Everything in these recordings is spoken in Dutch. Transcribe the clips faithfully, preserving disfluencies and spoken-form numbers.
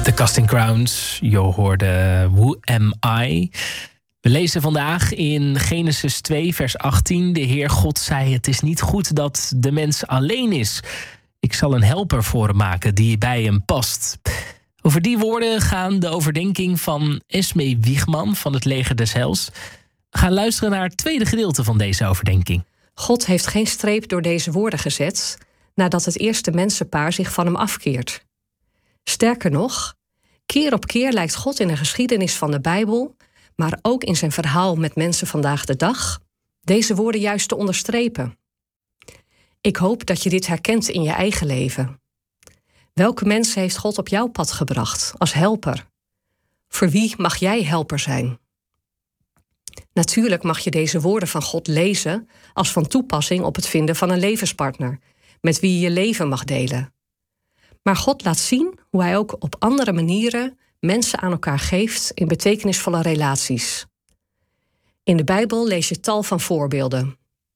The Casting Crowns, je hoorde Who Am I? We lezen vandaag in Genesis twee, vers achttien. De Heer God zei, het is niet goed dat de mens alleen is. Ik zal een helper voor hem maken die bij hem past. Over die woorden gaan de overdenking van Esme Wiegman van het Leger des Heils. We gaan luisteren naar het tweede gedeelte van deze overdenking. God heeft geen streep door deze woorden gezet nadat het eerste mensenpaar zich van hem afkeert. Sterker nog, keer op keer lijkt God in de geschiedenis van de Bijbel, maar ook in zijn verhaal met mensen vandaag de dag, deze woorden juist te onderstrepen. Ik hoop dat je dit herkent in je eigen leven. Welke mensen heeft God op jouw pad gebracht als helper? Voor wie mag jij helper zijn? Natuurlijk mag je deze woorden van God lezen als van toepassing op het vinden van een levenspartner, met wie je je leven mag delen. Maar God laat zien hoe hij ook op andere manieren mensen aan elkaar geeft in betekenisvolle relaties. In de Bijbel lees je tal van voorbeelden.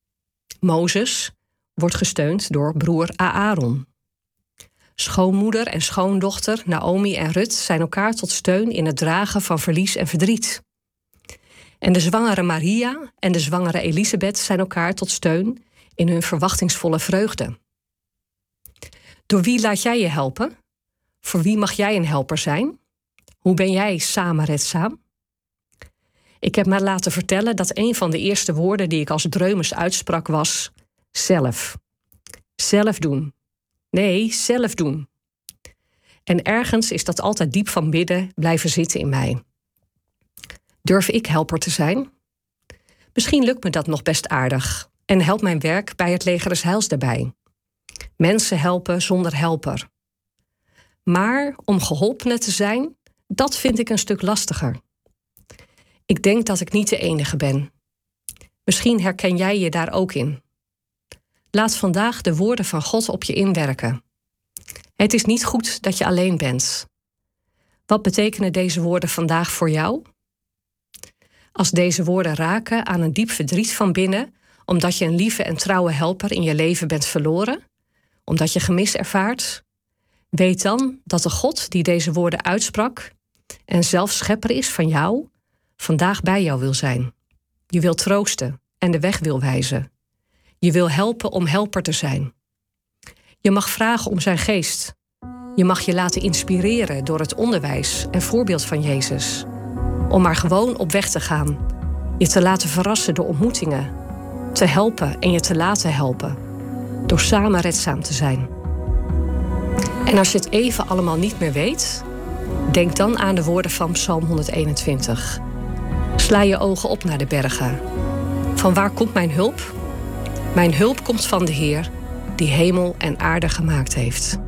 Mozes wordt gesteund door broer Aaron. Schoonmoeder en schoondochter Naomi en Rut zijn elkaar tot steun in het dragen van verlies en verdriet. En de zwangere Maria en de zwangere Elisabeth zijn elkaar tot steun in hun verwachtingsvolle vreugde. Door wie laat jij je helpen? Voor wie mag jij een helper zijn? Hoe ben jij samenredzaam? Ik heb me laten vertellen dat een van de eerste woorden die ik als dreumes uitsprak was zelf. Zelf doen. Nee, zelf doen. En ergens is dat altijd diep van binnen blijven zitten in mij. Durf ik helper te zijn? Misschien lukt me dat nog best aardig en helpt mijn werk bij het Leger des Heils daarbij. Mensen helpen zonder helper. Maar om geholpene te zijn, dat vind ik een stuk lastiger. Ik denk dat ik niet de enige ben. Misschien herken jij je daar ook in. Laat vandaag de woorden van God op je inwerken. Het is niet goed dat je alleen bent. Wat betekenen deze woorden vandaag voor jou? Als deze woorden raken aan een diep verdriet van binnen, omdat je een lieve en trouwe helper in je leven bent verloren, omdat je gemis ervaart, weet dan dat de God die deze woorden uitsprak en zelf schepper is van jou, vandaag bij jou wil zijn. Je wil troosten en de weg wil wijzen. Je wil helpen om helper te zijn. Je mag vragen om zijn geest. Je mag je laten inspireren door het onderwijs en voorbeeld van Jezus. Om maar gewoon op weg te gaan. Je te laten verrassen door ontmoetingen. Te helpen en je te laten helpen. Door samen redzaam te zijn. En als je het even allemaal niet meer weet, denk dan aan de woorden van Psalm honderdeenentwintig. Sla je ogen op naar de bergen. Van waar komt mijn hulp? Mijn hulp komt van de Heer, die hemel en aarde gemaakt heeft.